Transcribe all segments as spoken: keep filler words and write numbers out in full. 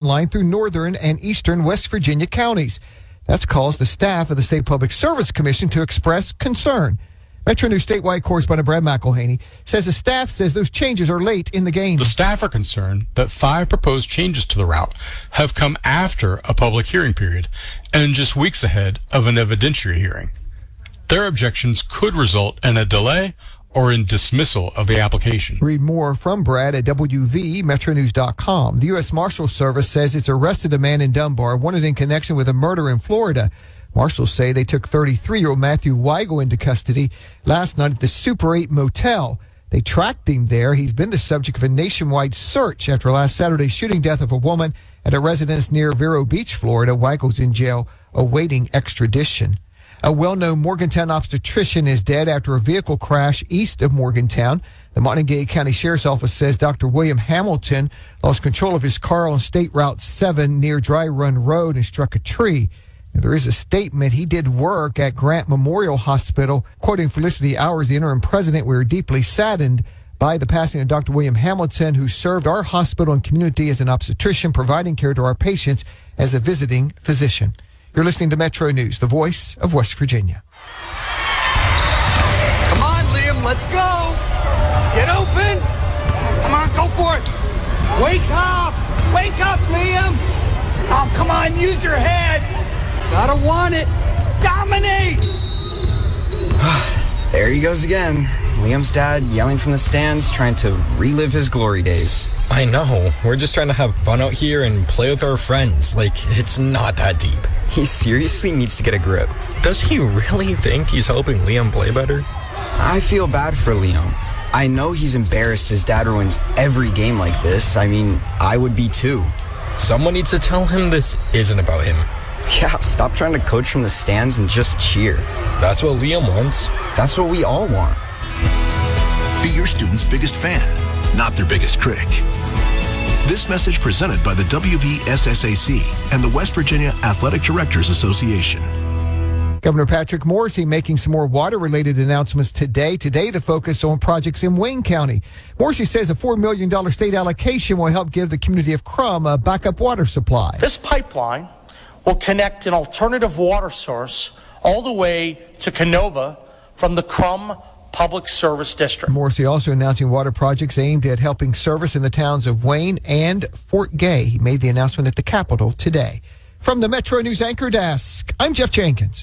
line through northern and eastern West Virginia counties. That's caused the staff of the State Public Service Commission to express concern. Metro News statewide correspondent Brad McElhaney says the staff says those changes are late in the game. The staff are concerned that five proposed changes to the route have come after a public hearing period and just weeks ahead of an evidentiary hearing. Their objections could result in a delay or in dismissal of the application. Read more from Brad at W V Metro News dot com. The U S Marshals Service says it's arrested a man in Dunbar wanted in connection with a murder in Florida. Marshals say they took thirty-three-year-old Matthew Weigel into custody last night at the Super eight Motel. They tracked him there. He's been the subject of a nationwide search after last Saturday's shooting death of a woman at a residence near Vero Beach, Florida. Weigel's in jail awaiting extradition. A well-known Morgantown obstetrician is dead after a vehicle crash east of Morgantown. The Montague County Sheriff's Office says Doctor William Hamilton lost control of his car on State Route seven near Dry Run Road and struck a tree. And there is a statement. He did work at Grant Memorial Hospital. Quoting Felicity Hours, the interim president, "We are deeply saddened by the passing of Doctor William Hamilton, who served our hospital and community as an obstetrician, providing care to our patients as a visiting physician." You're listening to Metro News, the voice of West Virginia. Come on, Liam, let's go. Get open. Come on, go for it. Wake up. Wake up, Liam. Oh, come on, use your head. Gotta want it. Dominate. There he goes again. Liam's dad yelling from the stands, trying to relive his glory days. I know. We're just trying to have fun out here and play with our friends. Like, it's not that deep. He seriously needs to get a grip. Does he really think he's helping Liam play better? I feel bad for Liam. I know he's embarrassed his dad ruins every game like this. I mean, I would be too. Someone needs to tell him this isn't about him. Yeah, stop trying to coach from the stands and just cheer. That's what Liam wants. That's what we all want. Be your student's biggest fan, not their biggest critic. This message presented by the W V S S A C and the West Virginia Athletic Directors Association. Governor Patrick Morrisey making some more water-related announcements today. Today, the focus on projects in Wayne County. Morrisey says a four million dollars state allocation will help give the community of Crum a backup water supply. This pipeline will connect an alternative water source all the way to Canova from the Crum Public Service District. Morrisey also announcing water projects aimed at helping service in the towns of Wayne and Fort Gay. He made the announcement at the Capitol today. From the Metro News Anchor Desk, I'm Jeff Jenkins.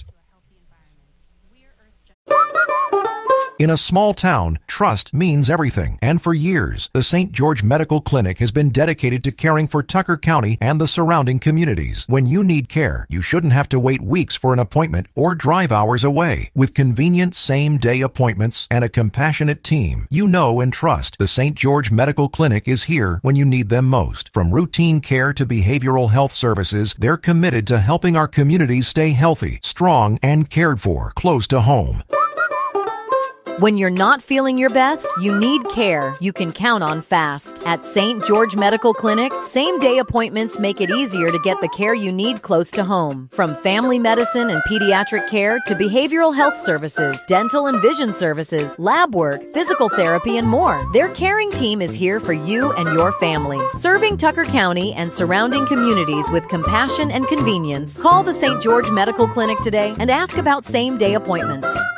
In a small town, trust means everything. And for years, the Saint George Medical Clinic has been dedicated to caring for Tucker County and the surrounding communities. When you need care, you shouldn't have to wait weeks for an appointment or drive hours away. With convenient same-day appointments and a compassionate team, you know and trust the Saint George Medical Clinic is here when you need them most. From routine care to behavioral health services, they're committed to helping our communities stay healthy, strong, and cared for close to home. When you're not feeling your best, you need care you can count on fast. At Saint George Medical Clinic, same-day appointments make it easier to get the care you need close to home. From family medicine and pediatric care to behavioral health services, dental and vision services, lab work, physical therapy, and more. Their caring team is here for you and your family. Serving Tucker County and surrounding communities with compassion and convenience. Call the Saint George Medical Clinic today and ask about same-day appointments.